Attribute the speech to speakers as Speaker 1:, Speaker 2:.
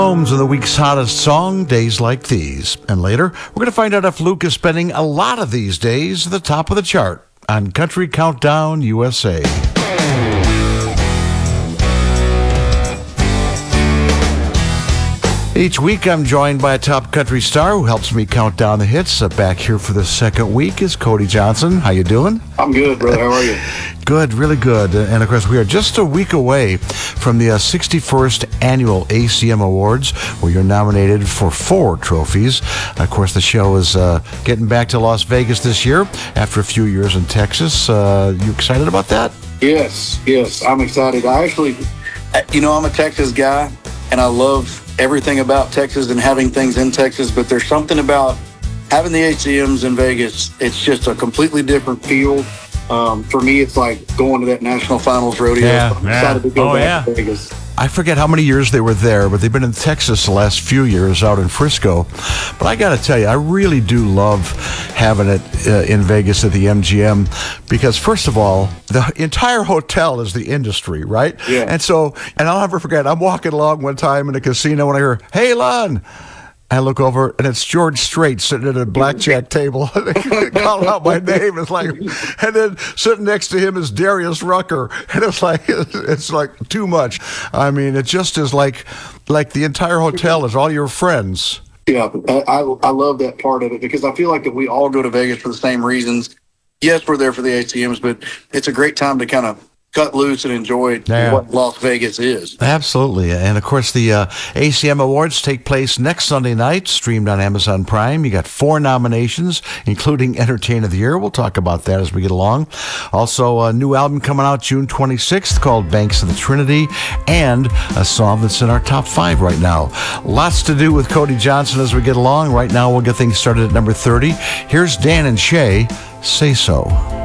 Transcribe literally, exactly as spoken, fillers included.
Speaker 1: Homes of the week's hottest song, Days Like These. And later, we're going to find out if Luke is spending a lot of these days at the top of the chart on Country Countdown U S A. Each week, I'm joined by a top country star who helps me count down the hits. Uh, back here for the second week is Cody Johnson. How you doing?
Speaker 2: I'm good, brother. How are you?
Speaker 1: Good, really good. And of course, we are just a week away from the uh, sixty-first Annual A C M Awards, where you're nominated for four trophies. Of course, the show is uh, getting back to Las Vegas this year after a few years in Texas. Uh, you excited about that?
Speaker 2: Yes, yes. I'm excited. I actually, you know, I'm a Texas guy, and I love everything about Texas and having things in Texas, but there's something about having the A C Ms in Vegas. It's just a completely different feel. Um, for me, it's like going to that National Finals rodeo.
Speaker 1: Yeah,
Speaker 2: I'm excited
Speaker 1: yeah.
Speaker 2: to go
Speaker 1: oh,
Speaker 2: back
Speaker 1: yeah.
Speaker 2: to Vegas.
Speaker 1: I forget how many years they were there, but they've been in Texas the last few years out in Frisco. But I got to tell you, I really do love having it uh, in Vegas at the M G M because, first of all, the entire hotel is the industry, right?
Speaker 2: Yeah.
Speaker 1: And so, and I'll never forget, I'm walking along one time in a casino when I hear, "Hey, Lon." I look over, and it's George Strait sitting at a blackjack table. Calling out my name. It's like, and then sitting next to him is Darius Rucker. And it's like, it's like too much. I mean, it just is like, like the entire hotel is all your friends.
Speaker 2: Yeah, I, I love that part of it because I feel like that we all go to Vegas for the same reasons. Yes, we're there for the A C Ms, but it's a great time to kind of cut loose and enjoy
Speaker 1: yeah.
Speaker 2: what Las Vegas is.
Speaker 1: Absolutely. And of course, the uh, A C M Awards take place next Sunday night, streamed on Amazon Prime. You got four nominations, including Entertainer of the Year. We'll talk about that as we get along. Also, a new album coming out June twenty-sixth called Banks of the Trinity, and a song that's in our top five right now. Lots to do with Cody Johnson as we get along. Right now, we'll get things started at number thirty. Here's Dan and Shay, Say So.